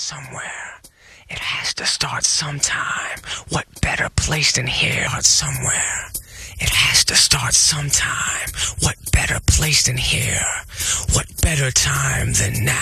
somewhere. It has to start sometime. What better place than here? Somewhere. It has to start sometime. What better place than here? What better time than now?